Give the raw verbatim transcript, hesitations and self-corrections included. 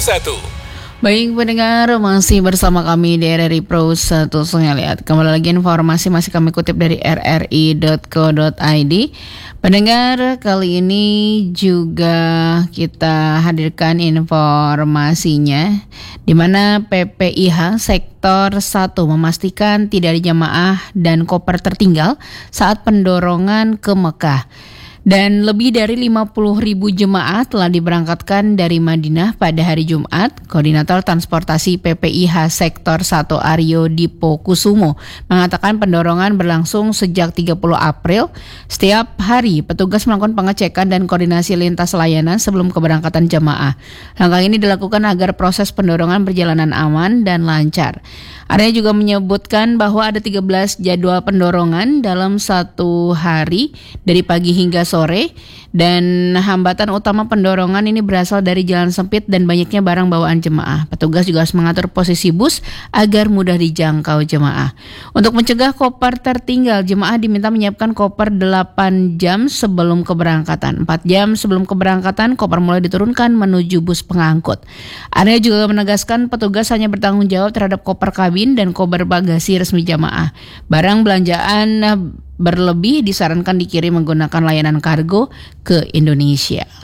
satu. Baik pendengar, masih bersama kami di R R I Pro satu Sungai Liat. Kembali lagi informasi masih kami kutip dari r r i dot co dot i d. Pendengar, kali ini juga kita hadirkan informasinya di mana P P I H Sektor satu memastikan tidak ada jamaah dan koper tertinggal saat pendorongan ke Mekah. Dan lebih dari lima puluh ribu jemaah telah diberangkatkan dari Madinah pada hari Jumat. Koordinator Transportasi P P I H Sektor satu Aryo Dipo Kusumo mengatakan pendorongan berlangsung sejak tiga puluh April. Setiap hari petugas melakukan pengecekan dan koordinasi lintas layanan sebelum keberangkatan jemaah. Langkah ini dilakukan agar proses pendorongan berjalanan aman dan lancar. Arya juga menyebutkan bahwa ada tiga belas jadwal pendorongan dalam satu hari dari pagi hingga sore, dan hambatan utama pendorongan ini berasal dari jalan sempit dan banyaknya barang bawaan jemaah. Petugas juga harus mengatur posisi bus agar mudah dijangkau jemaah. Untuk mencegah koper tertinggal, jemaah diminta menyiapkan koper delapan jam sebelum keberangkatan. empat jam sebelum keberangkatan, koper mulai diturunkan menuju bus pengangkut. Arya juga menegaskan petugas hanya bertanggung jawab terhadap koper kabin dan koper bagasi resmi jamaah. Barang belanjaan berlebih disarankan dikirim menggunakan layanan kargo ke Indonesia.